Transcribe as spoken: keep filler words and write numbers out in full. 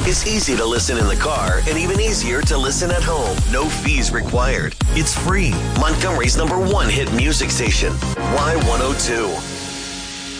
It's easy to listen in the car and even easier to listen at home. No fees required. It's free. Montgomery's number one hit music station, Y one oh two.